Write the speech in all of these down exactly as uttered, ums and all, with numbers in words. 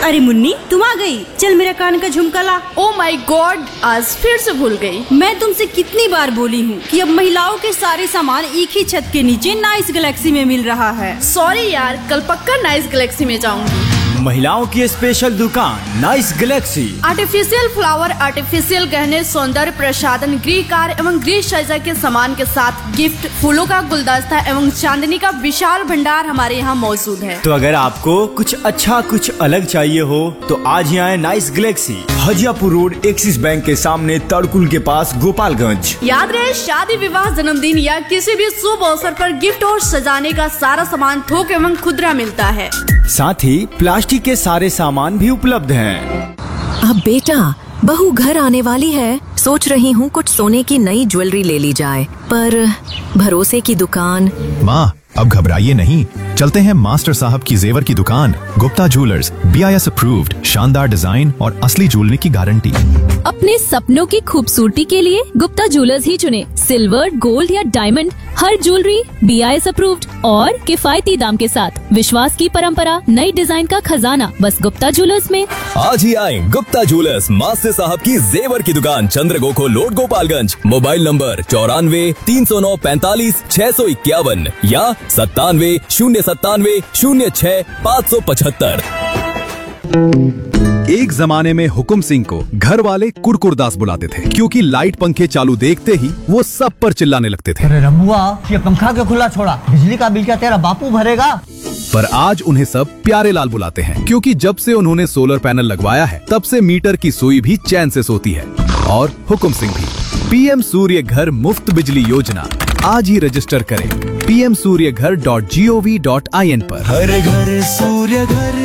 अरे मुन्नी, तुम आ गई। चल मेरा कान का झुमका ला। ओ माय गॉड, आज फिर से भूल गई। मैं तुमसे कितनी बार बोली हूँ कि अब महिलाओं के सारे सामान एक ही छत के नीचे नाइस गैलेक्सी में मिल रहा है। सॉरी यार, कल पक्का नाइस गैलेक्सी में जाऊंगी। महिलाओं की स्पेशल दुकान nice Galaxy. Artificial flower, artificial गहने, सौंदर्य प्रसाधन, गृह कार्य एवं गृह सज्जा के सामान के साथ गिफ्ट, फूलों का गुलदस्ता एवं चांदनी का विशाल भंडार हमारे यहाँ मौजूद है। तो अगर आपको कुछ अच्छा कुछ अलग चाहिए हो तो आज ही आए nice Galaxy, Hajiyapur road, axis bank के सामने, तड़कुल के पास, गोपालगंज। याद रहे, शादी, विवाह, जन्मदिन या किसी भी शुभ अवसर पर गिफ्ट और सजाने का सारा सामान थोक एवं खुदरा मिलता है। साथ ही प्लास्टिक के सारे सामान भी उपलब्ध हैं। अब बेटा, बहू घर आने वाली है, सोच रही हूँ कुछ सोने की नई ज्वेलरी ले ली जाए, पर भरोसे की दुकान। माँ, अब घबराइए नहीं, चलते हैं मास्टर साहब की जेवर की दुकान, Gupta jewellers, B I S approved, शानदार डिजाइन और असली ज्वेलरी की गारंटी। अपने सपनों की खूबसूरती के लिए गुप्ता ज्वेलर्स ही चुने। सिल्वर, गोल्ड या diamond, her jewellery B I S approved और किफायती दाम के साथ। विश्वास की परंपरा, नई डिजाइन का खजाना, बस गुप्ता ज्वेलर्स में। आज ही आए गुप्ता ज्वेलर्स, मास्टर साहब की जेवर की दुकान, चंद्रगोखो रोड, गोपालगंज। मोबाइल नंबर चौरानवे तीन सौ नौ पैंतालीस छह सौ इक्यावन या सत्तानवे शून्य सत्तानवे शून्य छह पाँच सौ पचहत्तर। एक जमाने में हुकुम सिंह को घर वाले कुरकुरदास बुलाते थे, क्योंकि लाइट पंखे चालू देखते ही वो सब पर चिल्लाने लगते थे। अरे रमुआ, ये पंखा क्यों खुला छोड़ा? बिजली का बिल क्या तेरा बापू भरेगा? पर आज उन्हें सब प्यारे लाल बुलाते हैं, क्योंकि जब से उन्होंने सोलर पैनल लगवाया है तब से मीटर की सुई भी चैन से सोती है। और हुकुम सिंह भी। पीएम सूर्य घर मुफ्त बिजली योजना, आज ही रजिस्टर करें पी एम सूर्य घर dot G O V dot I N पर। हर घर सूर्य घर।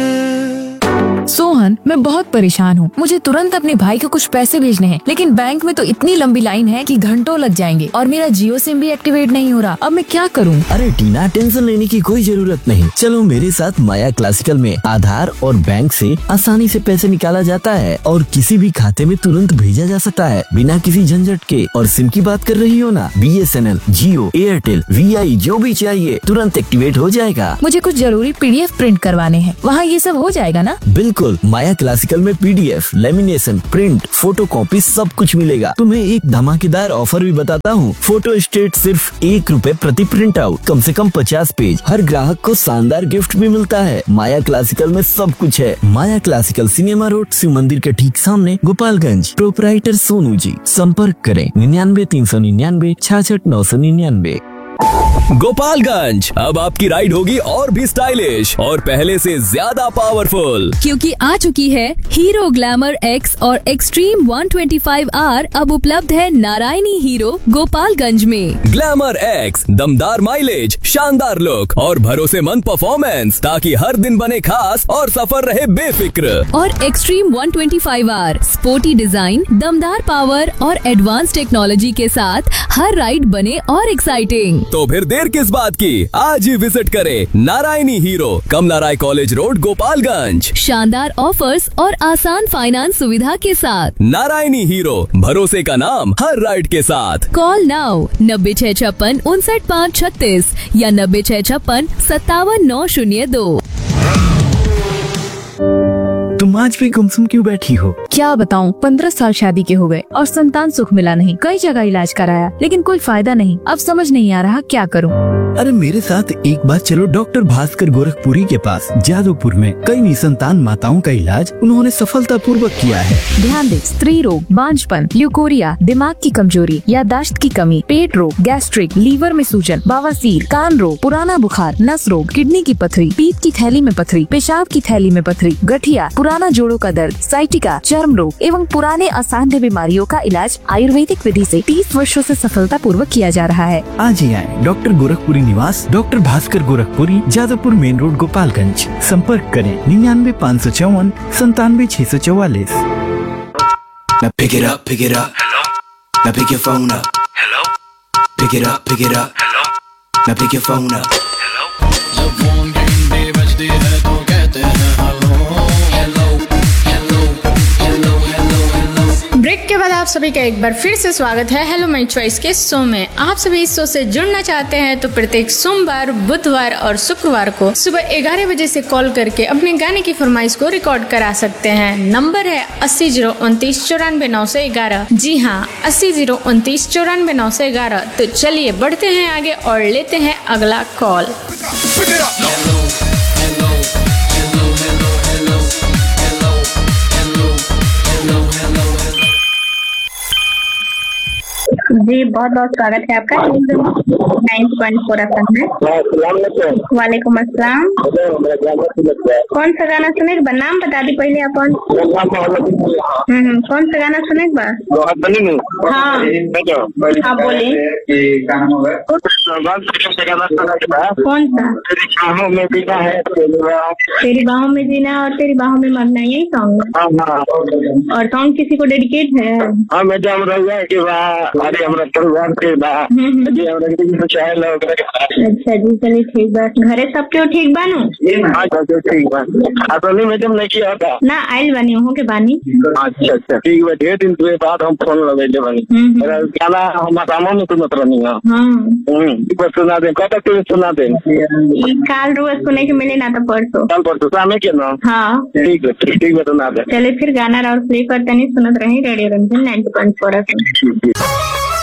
सोहन, मैं बहुत परेशान हूँ। मुझे तुरंत अपने भाई को कुछ पैसे भेजने हैं, लेकिन बैंक में तो इतनी लंबी लाइन है कि घंटों लग जाएंगे और मेरा जियो सिम भी एक्टिवेट नहीं हो रहा। अब मैं क्या करूँ? अरे टीना, टेंशन लेने की कोई जरूरत नहीं। चलो मेरे साथ माया क्लासिकल में आधार और बैंक से आसानी से पैसे निकाला जाता है और किसी भी खाते में तुरंत भेजा जा सकता है बिना किसी झंझट के। और सिम की बात कर रही हो ना, B S N L, Jio, Airtel, we आई, जो भी चाहिए तुरंत एक्टिवेट हो जाएगा। मुझे कुछ जरूरी पी डी एफ प्रिंट करवाने हैं, वहाँ ये सब हो जाएगा ना? बिल्कुल, माया क्लासिकल में P D F, lamination, print, photo copy सब कुछ मिलेगा। तुम्हें एक धमाकेदार ऑफर भी बताता हूँ। फोटो स्टेट सिर्फ एक रुपए प्रति प्रिंट आउट, कम से कम पचास पेज। हर ग्राहक को शानदार गिफ्ट भी मिलता है। माया क्लासिकल में सब कुछ है। माया क्लासिकल, सिनेमा रोड, शिव मंदिर के ठीक सामने, गोपालगंज। प्रोपराइटर सोनू जी। संपर्क करें निन्यानवे तीन सौ निन्यानवे छियासठ नौ सौ निन्यानवे। गोपालगंज, अब आपकी राइड होगी और भी स्टाइलिश और पहले से ज्यादा पावरफुल, क्योंकि आ चुकी है हीरो ग्लैमर एक्स और extreme one twenty five are. अब उपलब्ध है नारायणी हीरो गोपालगंज में। ग्लैमर एक्स, दमदार माइलेज, शानदार लुक और भरोसेमंद परफॉर्मेंस, ताकि हर दिन बने खास और सफर रहे बेफिक्र। और extreme one twenty five are, sporty design, दमदार पावर और एडवांस टेक्नोलॉजी के साथ हर राइड बने और एक्साइटिंग। तो फिर देर किस बात की, आज ही विजिट करें नारायणी हीरो, कमला राय कॉलेज रोड, गोपालगंज। शानदार ऑफर्स और आसान फाइनेंस सुविधा के साथ। नारायणी हीरो, भरोसे का नाम हर राइड के साथ। कॉल नाउ नब्बे छह छप्पन उनसठ पाँच छत्तीस या नब्बे छह छप्पन सत्तावन नौ शून्य दो। तुम आज भी गुमसुम क्यों बैठी हो? क्या बताऊं, पंद्रह साल शादी के हो गए और संतान सुख मिला नहीं। कई जगह इलाज कराया लेकिन कोई फायदा नहीं। अब समझ नहीं आ रहा क्या करूं। अरे मेरे साथ एक बार चलो डॉक्टर भास्कर गोरखपुरी के पास। जादवपुर में कई निसंतान माताओं का इलाज उन्होंने सफलता पूर्वक किया है। ध्यान दे, स्त्री रोग, बांझपन, ल्यूकोरिया, दिमाग की कमजोरी, याददाश्त की कमी, पेट रोग, गैस्ट्रिक, लीवर में सूजन, बवासीर, कान रोग, पुराना बुखार, नस रोग, किडनी की पथरी, पीत की थैली में पथरी, पेशाब की थैली में पथरी, गठिया, पुराना जोड़ों का दर्द, साइटिका, चर्म रोग एवं पुराने असाध्य बीमारियों का इलाज आयुर्वेदिक विधि से तीस वर्षों से सफलता पूर्वक किया जा रहा है। आज ही आए डॉक्टर गोरखपुरी निवास, doctor Bhaskar Gorakhpuri, Jadavpur main road, Gopalganj. संपर्क करें निन्यानवे पाँच सौ चौवन संतानवे छह सौ चौवालीस। Now pick it up, pick it up. Hello. Now pick your phone up. Hello. Pick it up, pick it up. Hello. Now pick your phone up. Hello. जब फोन घंटे बजती है तो कहते हैं hello hello hello hello hello hello. Break के बाद आप सभी का एक बार फिर से स्वागत है हेलो माय चॉइस के शो में। आप सभी इस शो से जुड़ना चाहते हैं तो प्रत्येक सोमवार, बुधवार और शुक्रवार को सुबह ग्यारह बजे से कॉल करके अपने गाने की फरमाइश को रिकॉर्ड करा सकते हैं। नंबर है अस्सी जीरो उनतीस चौरानवे नौ सौ ग्यारह। जी हाँ, अस्सी जीरो उनतीस चौरानवे नौ सौ ग्यारह। तो चलिए बढ़ते हैं आगे और लेते हैं अगला कॉल। जी बहुत बहुत स्वागत है आपका nine point four F M में। वालेकुम अस्सलाम। कौन सा गाना सुनेगा बा? नाम बता दी पहले अपन। हम्म कौन सा गाना सुनेगा बा? हाँ हाँ बोले। कौन सा? तेरी बाहों में जीना और तेरी बाहों में मरना, यही सॉन्ग। और सॉन्ग किसी को डेडिकेट है? हाँ मैं जम रहा है कि अरे हमरा परिवार के बा जी हमरा के चाहे लोग। अच्छा जी चलिए ठीक बा। घरे सब क्यों ठीक बानू? हां ठीक बा। असली में जब नहीं किया था ना आइल बानी हो के बानी। अच्छा अच्छा ठीक बा। ढेर दिन के बाद हम फोन लगैले बानी। मेरा गाना हम सामने में सुनत रहनी हां। हम्म एक बार सुना दे। कब तक सुना दे? काल रोज सुने के मिले ना तो परसों। कल परसों शाम के ना? हां ठीक है ठीक है सुना दे। चलिए फिर गाना और प्ले करते नहीं सुनत रही radio Ranjan ninety point four F M.